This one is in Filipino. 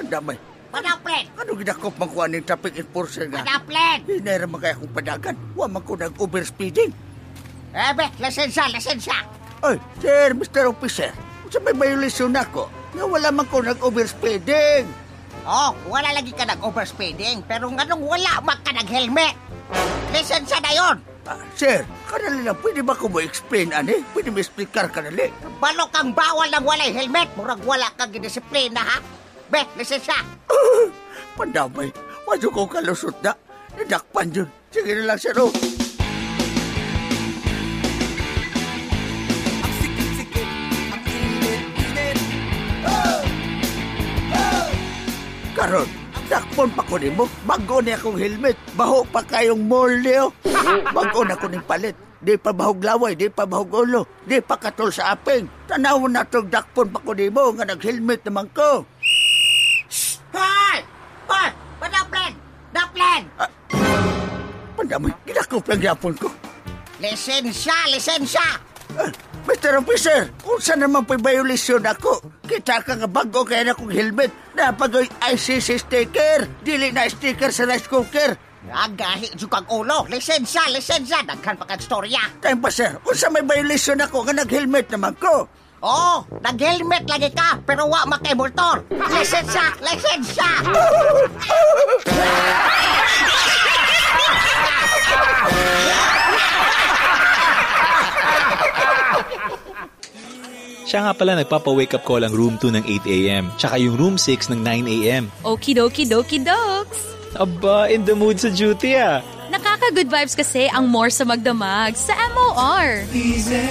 Pandamay. Panaplen! Ano ginakop man ko aning traffic enforcer nga? Panaplen! Hinay raman kaya akong padagan. Wa man ko nag-overspeeding. Lisensya! Ay, sir, Mr. Officer. Sa may violation ako, nga wala man ko nag-overspeeding. Oh, wala lagi ka nag-overspeeding, pero nganong wala man ka nag-helmet? Lisensya na yun! Sir, kanali lang, pwede ba ko mo explain, ani? Pwede mo explicar kanali? Balo kang bawal ng walay helmet, murag wala kang gidisiplina, ha? Lisensya! Pandamay, wadyo ko kalusot na. Nadakpan yun. Sige na lang, sir, oh. Karon, dakpon pa ko nimo. Bago ni akong helmet. Baho pa kayong molyo. Bago na ko ning palit. Di pa bahog laway, di pa bahog ulo. Di pa katol sa aping. Tanawon na tong dakpon pa ko nimo nga nag-helmet naman ko. Hoy! Hoy! Panaplen! Pandamay, ginakop lang yapon ko. Lisensya! Mr. Officer, unsa naman po'y violation ako? Kita ka nga bago kaya na kong helmet na pag-oy ICC sticker. Dili na sticker sa rice cooker. Agahi dyan kang ulo. Lisensya! Daghan pa kang storya. Time pa, sir. Unsa may violation ako nga nag-helmet naman ko? Oh, nag-helmet lagi ka, pero wa makay motor. Lisensya! Siya nga pala nagpapa-wake up call ang room 2 ng 8 a.m. Tsaka yung room 6 ng 9 a.m. Okie dokie dokes. Aba, in the mood sa duty ah. Nakaka-good vibes kasi ang more sa magdamag sa MOR.